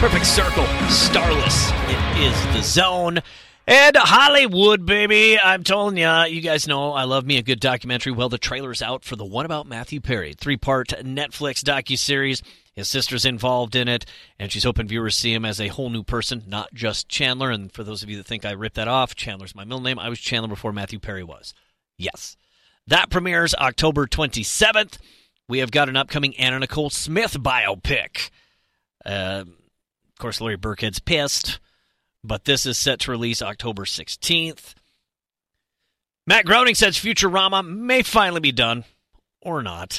Perfect Circle, Starless. It is The Zone. And Hollywood, baby. I'm telling you guys know I love me a good documentary. Well, the trailer's out for the one about Matthew Perry. 3-part Netflix docuseries. His sister's involved in it, and she's hoping viewers see him as a whole new person, not just Chandler. And for those of you that think I ripped that off, Chandler's my middle name. I was Chandler before Matthew Perry was. Yes. That premieres October 27th. We have got an upcoming Anna Nicole Smith biopic. Of course, Larry Burkhead's pissed, but this is set to release October 16th. Matt Groening says Futurama may finally be done, or not.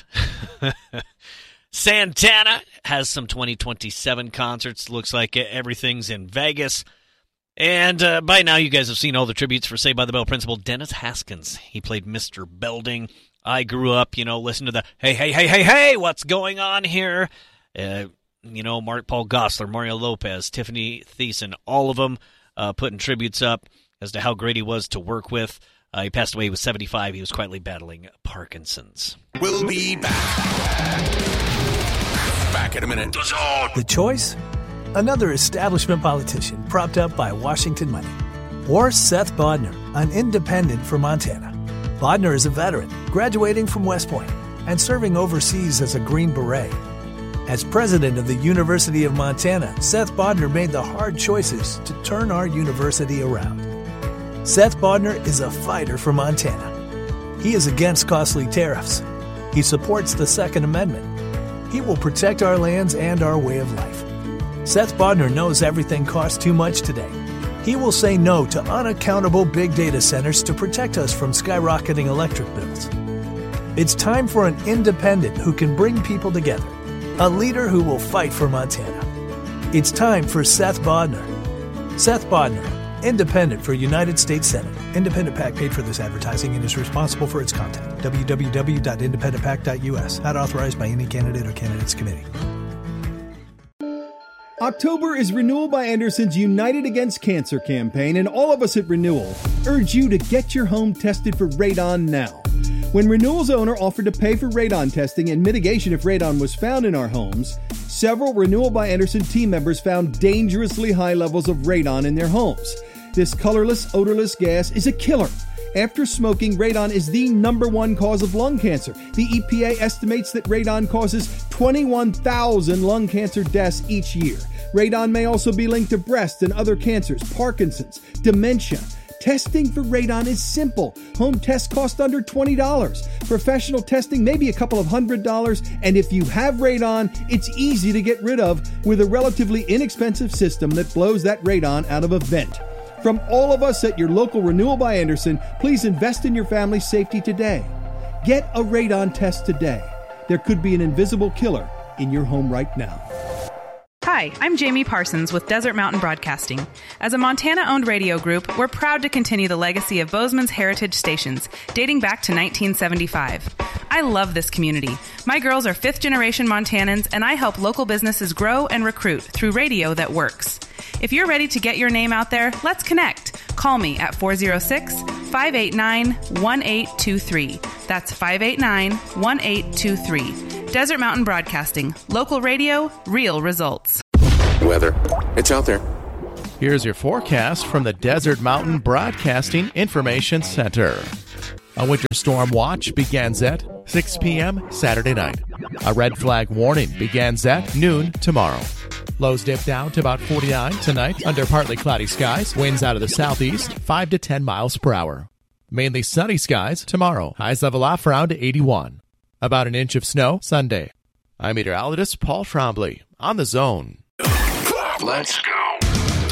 Santana has some 2027 concerts. Looks like everything's in Vegas. And by now, you guys have seen all the tributes for Saved by the Bell principal Dennis Haskins. He played Mr. Belding. I grew up, listening to the, hey, what's going on here? Mark Paul Gosselaar, Mario Lopez, Tiffany Thiessen, all of them putting tributes up as to how great he was to work with. He passed away. He was 75. He was quietly battling Parkinson's. We'll be back. Back in a minute. The choice? Another establishment politician propped up by Washington money. Or Seth Bodnar, an independent from Montana. Bodnar is a veteran, graduating from West Point and serving overseas as a Green Beret. As president of the University of Montana, Seth Bodnar made the hard choices to turn our university around. Seth Bodnar is a fighter for Montana. He is against costly tariffs. He supports the Second Amendment. He will protect our lands and our way of life. Seth Bodnar knows everything costs too much today. He will say no to unaccountable big data centers to protect us from skyrocketing electric bills. It's time for an independent who can bring people together. A leader who will fight for Montana. It's time for Seth Bodnar. Seth Bodnar, independent for United States Senate. Independent PAC paid for this advertising and is responsible for its content. www.independentpac.us. Not authorized by any candidate or candidates committee. October is Renewal by Anderson's United Against Cancer campaign, and all of us at Renewal urge you to get your home tested for radon now. When Renewal's owner offered to pay for radon testing and mitigation if radon was found in our homes, several Renewal by Anderson team members found dangerously high levels of radon in their homes. This colorless, odorless gas is a killer. After smoking, radon is the #1 cause of lung cancer. The EPA estimates that radon causes 21,000 lung cancer deaths each year. Radon may also be linked to breast and other cancers, Parkinson's, dementia. Testing for radon is simple. Home tests cost under $20. Professional testing maybe a couple of $100. And if you have radon, it's easy to get rid of with a relatively inexpensive system that blows that radon out of a vent. From all of us at your local Renewal by Anderson, please invest in your family's safety today. Get a radon test today. There could be an invisible killer in your home right now. Hi, I'm Jamie Parsons with Desert Mountain Broadcasting. As a Montana-owned radio group, we're proud to continue the legacy of Bozeman's heritage stations, dating back to 1975. I love this community. My girls are fifth-generation Montanans, and I help local businesses grow and recruit through radio that works. If you're ready to get your name out there, let's connect. Call me at 406-589-1823. That's 589-1823. Desert Mountain Broadcasting. Local radio, real results. Weather. It's out there. Here's your forecast from the Desert Mountain Broadcasting Information Center. A winter storm watch begins at 6 p.m. Saturday night. A red flag warning begins at noon tomorrow. Lows dip down to about 49 tonight under partly cloudy skies. Winds out of the southeast, 5 to 10 miles per hour. Mainly sunny skies tomorrow. Highs level off around 81. About an inch of snow Sunday. I'm meteorologist Paul Trombley on The Zone. Let's go.